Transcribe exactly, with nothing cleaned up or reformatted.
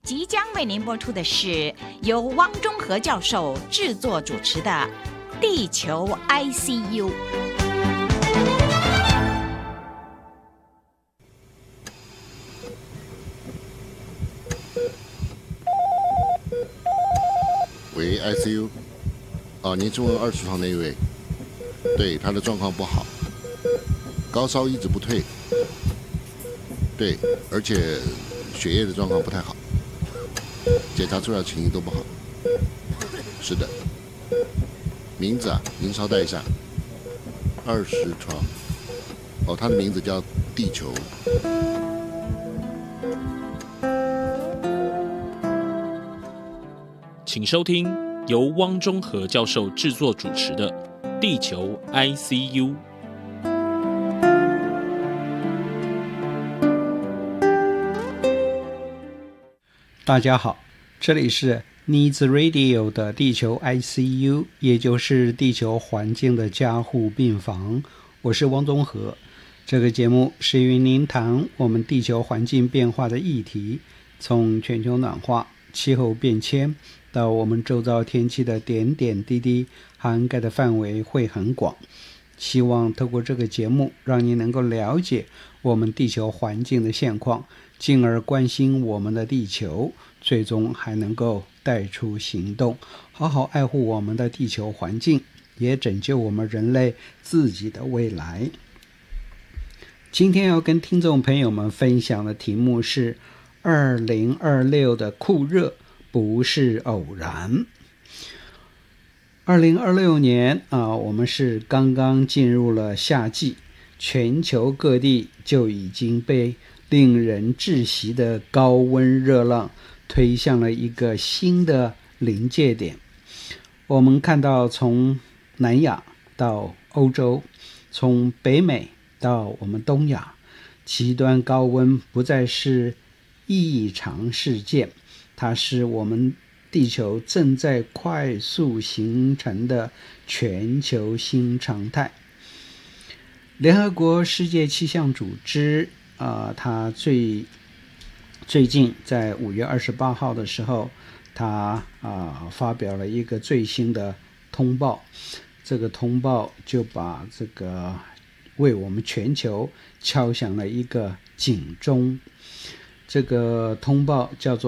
即将为您播出的是由汪中和教授制作主持的《地球 I C U》。 喂 ，I C U， 啊，您是问二十床那一位？对，他的状况不好，高烧一直不退，对，而且血液的状况不太好，检查出来情形都不好。是的，名字啊，您稍待一下。二十床，哦，他的名字叫地球。 请收听由汪中和教授制作主持的《地球 I C U》。 大家好，这里是 Needs Radio 的地球 I C U， 也就是地球环境的加护病房。我是汪中和。这个节目是与您谈我们地球环境变化的议题，从全球暖化、气候变迁到我们周遭天气的点点滴滴，涵盖的范围会很广。希望透过这个节目让你能够了解我们地球环境的现况，进而关心我们的地球，最终还能够带出行动，好好爱护我们的地球环境，也拯救我们人类自己的未来。今天要跟听众朋友们分享的题目是二零二六的酷热不是偶然。二零二六年啊，我们是刚刚进入了夏季，全球各地就已经被令人窒息的高温热浪推向了一个新的临界点。我们看到从南亚到欧洲，从北美到我们东亚，极端高温不再是异常事件，它是我们地球正在快速形成的全球新常态。联合国世界气象组织啊、呃，它最最近在五月二十八号的时候，它啊、呃、发表了一个最新的通报。这个通报就把这个为我们全球敲响了一个警钟。这个通报叫做